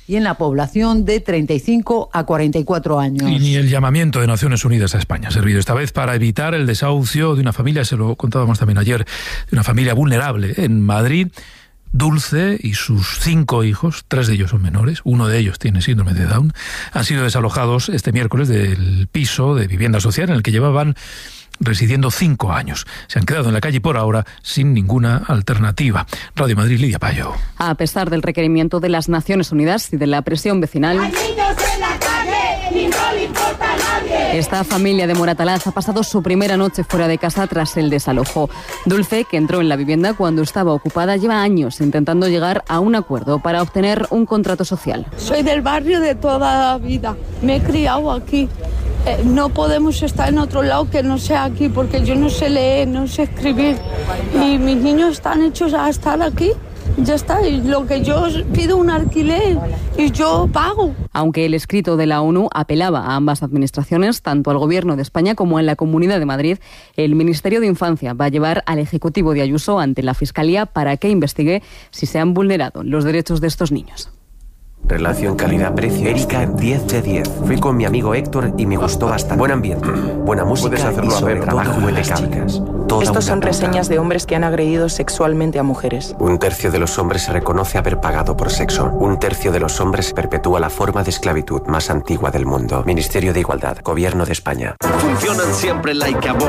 y en la población de 35 a 44 años. Y ni el llamamiento de Naciones Unidas a España ha servido esta vez para evitar el desahucio de una familia, se lo contábamos también ayer, de una familia vulnerable en Madrid. Dulce y sus 5 hijos, 3 de ellos son menores, uno de ellos tiene síndrome de Down, han sido desalojados este miércoles del piso de vivienda social en el que llevaban residiendo 5 años. Se han quedado en la calle por ahora sin ninguna alternativa. Radio Madrid, Lidia Payo. A pesar del requerimiento de las Naciones Unidas y de la presión vecinal, ¡hay niños en la calle y no le importa a nadie! Esta familia de Moratalaz ha pasado su primera noche fuera de casa tras el desalojo. Dulce, que entró en la vivienda cuando estaba ocupada, lleva años intentando llegar a un acuerdo para obtener un contrato social. Soy del barrio de toda la vida, me he criado aquí. No podemos estar en otro lado que no sea aquí, porque yo no sé leer, no sé escribir. Y mis niños están hechos a estar aquí. Ya está, y lo que yo pido un alquiler y yo pago. Aunque el escrito de la ONU apelaba a ambas administraciones, tanto al Gobierno de España como a la Comunidad de Madrid, el Ministerio de Infancia va a llevar al Ejecutivo de Ayuso ante la Fiscalía para que investigue si se han vulnerado los derechos de estos niños. Relación calidad-precio. Erika, 10 de 10. Fui con mi amigo Héctor y me gustó bastante. Buen ambiente, buena música y sobre trabajo de chicas. Estos son reseñas de hombres que han agredido sexualmente a mujeres. 1/3 de los hombres se reconoce haber pagado por sexo. 1/3 de los hombres perpetúa la forma de esclavitud más antigua del mundo. Ministerio de Igualdad, Gobierno de España. Funcionan siempre like a